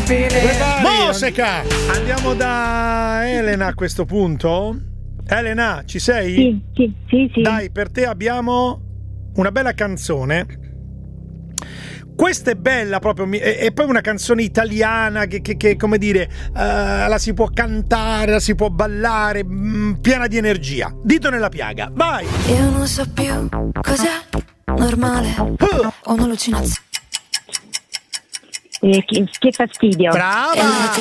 Musica! Andiamo da Elena a questo punto. Elena, ci sei? Sì. Dai, per te abbiamo una bella canzone. Questa è bella proprio, e poi una canzone italiana che come dire, la si può cantare, la si può ballare, piena di energia. Dito nella piaga, vai! Io non so più cos'è normale o un'allucinazione. Che fastidio. Brava!